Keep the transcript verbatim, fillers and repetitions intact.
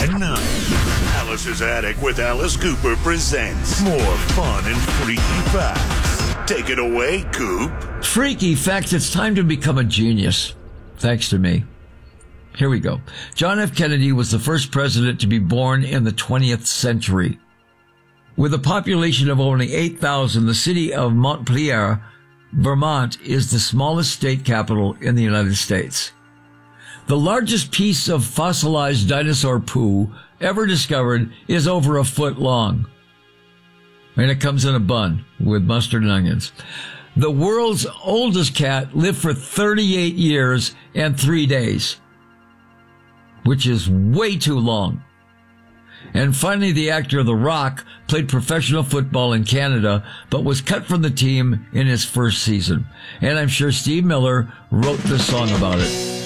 And now, Alice's Attic with Alice Cooper presents more fun and freaky facts. Take it away, Coop. Freaky facts. It's time to become a genius. Thanks to me. Here we go. John F. Kennedy was the first president to be born in the twentieth century. With a population of only eight thousand, the city of Montpelier, Vermont, is the smallest state capital in the United States. The largest piece of fossilized dinosaur poo ever discovered is over a foot long. And it comes in a bun with mustard and onions. The world's oldest cat lived for thirty-eight years and three days, which is way too long. And finally, the actor The Rock played professional football in Canada, but was cut from the team in his first season. And I'm sure Steve Miller wrote the song about it.